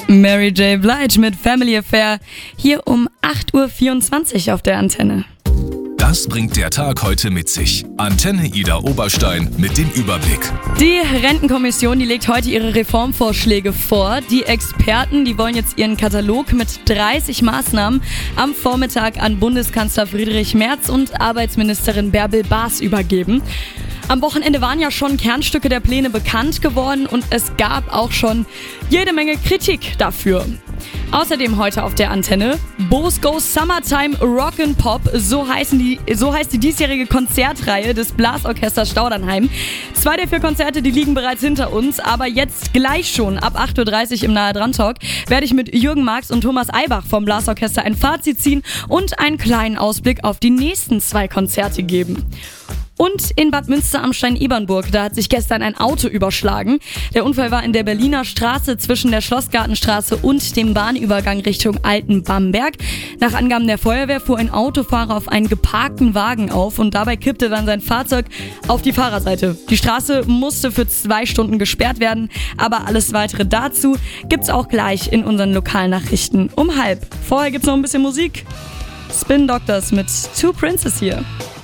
Mary J. Blige mit Family Affair, hier um 8.24 Uhr auf der Antenne. Das bringt der Tag heute mit sich. Antenne Ida Oberstein mit dem Überblick. Die Rentenkommission, die legt heute ihre Reformvorschläge vor. Die Experten, die wollen jetzt ihren Katalog mit 30 Maßnahmen am Vormittag an Bundeskanzler Friedrich Merz und Arbeitsministerin Bärbel Baas übergeben. Am Wochenende waren ja schon Kernstücke der Pläne bekannt geworden und es gab auch schon jede Menge Kritik dafür. Außerdem heute auf der Antenne Bo's Goes Summertime Rock'n'Pop, so heißt die diesjährige Konzertreihe des Blasorchesters Staudernheim. 2 der 4 Konzerte, die liegen bereits hinter uns, aber jetzt gleich schon ab 8.30 Uhr im Nahe-Dran-Talk werde ich mit Jürgen Marx und Thomas Eibach vom Blasorchester ein Fazit ziehen und einen kleinen Ausblick auf die nächsten 2 Konzerte geben. Und in Bad Münster am Stein-Ebernburg, da hat sich gestern ein Auto überschlagen. Der Unfall war in der Berliner Straße zwischen der Schlossgartenstraße und dem Bahnübergang Richtung Altenbamberg. Nach Angaben der Feuerwehr fuhr ein Autofahrer auf einen geparkten Wagen auf und dabei kippte dann sein Fahrzeug auf die Fahrerseite. Die Straße musste für 2 Stunden gesperrt werden, aber alles weitere dazu gibt's auch gleich in unseren Lokalnachrichten um 12:30. Vorher gibt's noch ein bisschen Musik. Spin Doctors mit Two Princes hier.